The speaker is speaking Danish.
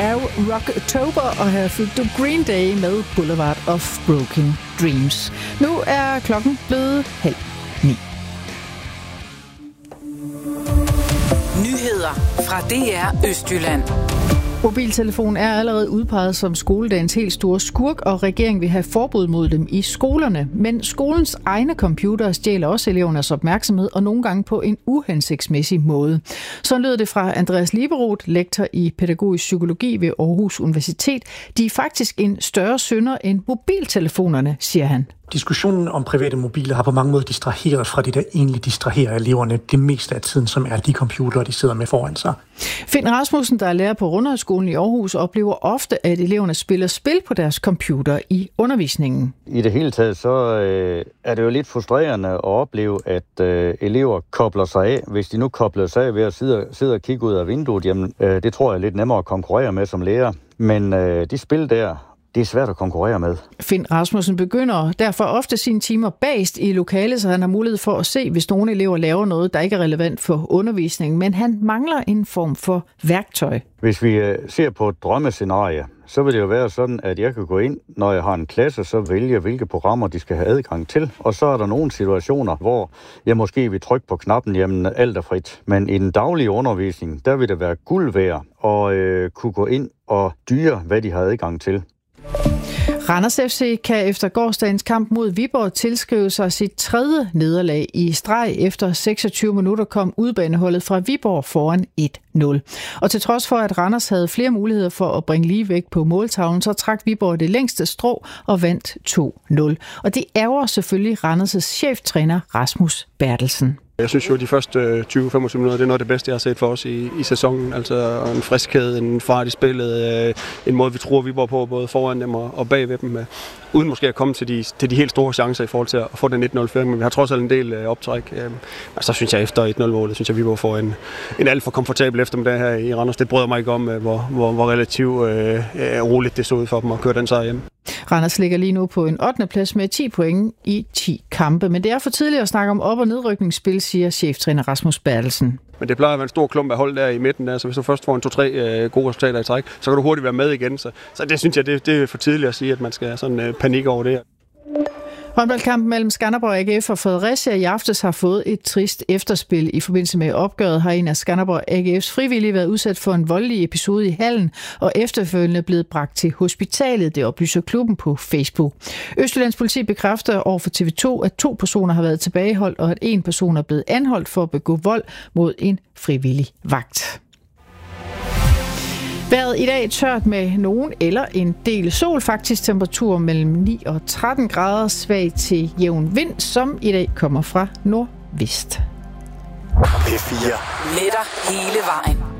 er jo Rocktober, og her fik du Green Day med Boulevard of Broken Dreams. Nu er klokken blevet 8:30. Nyheder fra DR Østjylland. Mobiltelefonen er allerede udpeget som skoledagens helt store skurk, og regeringen vil have forbud mod dem i skolerne. Men skolens egne computere stjæler også elevernes opmærksomhed, og nogle gange på en uhensigtsmæssig måde. Så lød det fra Andreas Lieberoth, lektor i pædagogisk psykologi ved Aarhus Universitet. De er faktisk en større synder end mobiltelefonerne, siger han. Diskussionen om private mobiler har på mange måder distraheret fra det, der egentlig distraherer eleverne det meste af tiden, som er de computere, de sidder med foran sig. Finn Rasmussen, der er lærer på Rundhøjskolen i Aarhus, oplever ofte, at eleverne spiller spil på deres computer i undervisningen. I det hele taget så er det jo lidt frustrerende at opleve, at elever kobler sig af. Hvis de nu kobler sig af ved at sidde og kigge ud af vinduet, jamen, det tror jeg er lidt nemmere at konkurrere med som lærer. Men de spil der, det er svært at konkurrere med. Finn Rasmussen begynder derfor ofte sine timer bagest i lokalet, så han har mulighed for at se, hvis nogle elever laver noget, der ikke er relevant for undervisningen, men han mangler en form for værktøj. Hvis vi ser på et drømmescenarie, så vil det jo være sådan, at jeg kan gå ind, når jeg har en klasse, så vælge, hvilke programmer de skal have adgang til. Og så er der nogle situationer, hvor jeg måske vil trykke på knappen, jamen alt er frit. Men i den daglige undervisning, der vil det være guld værd at kunne gå ind og styre, hvad de har adgang til. Randers FC kan efter gårsdagens kamp mod Viborg tilskrive sig sit 3. nederlag i streg. Efter 26 minutter kom udbaneholdet fra Viborg foran 1-0. Og til trods for, at Randers havde flere muligheder for at bringe ligevægt på måltavlen, så trak Viborg det længste strå og vandt 2-0. Og det ærger selvfølgelig Randers' cheftræner Rasmus Bertelsen. Jeg synes jo, at de første 20-25 minutter, det er noget af det bedste, jeg har set for os i sæsonen. Altså en friskhed, en fart i spillet, en måde, vi tror Viborg på, både foran dem og bagved dem. Uden måske at komme til de helt store chancer i forhold til at få den 1-0-føring, men vi har trods alt en del optræk. Så synes jeg efter 1-0-målet, synes jeg, Viborg får en alt for komfortabel eftermiddag her i Randers. Det bryder mig ikke om, hvor relativt roligt det så ud for dem at køre den sejr hjem. Randers ligger lige nu på en 8. plads med 10 point i 10 kampe, men det er for tidligt at snakke om op- og nedrykningsspil, siger cheftræner Rasmus Bertelsen. Men det plejer at være en stor klump af hold der i midten, der, så hvis du først får 2-3 gode resultater i træk, så kan du hurtigt være med igen. Så det synes jeg, det er for tidligt at sige, at man skal have sådan panik over det. Håndboldkampen mellem Skanderborg AGF og Fredericia i aftes har fået et trist efterspil. I forbindelse med opgøret har en af Skanderborg AGF's frivillige været udsat for en voldelig episode i hallen, og efterfølgende blevet bragt til hospitalet. Det oplyser klubben på Facebook. Østjyllands politi bekræfter over for TV2, at 2 personer har været tilbageholdt, og at 1 person er blevet anholdt for at begå vold mod en frivillig vagt. Vejret i dag tørt med nogen eller en del sol, faktisk temperatur mellem 9 og 13 grader, svag til jævn vind, som i dag kommer fra nordvest. P4 letter hele vejen.